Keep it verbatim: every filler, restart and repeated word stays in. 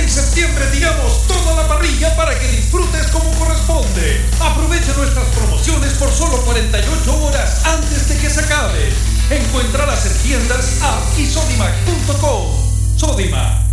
septiembre tiramos toda la parrilla para que disfrutes como corresponde. Aprovecha nuestras promociones por solo cuarenta y ocho horas antes de que se acabe. Encuéntralas en tiendas, app y sodimac punto com. Sodimac,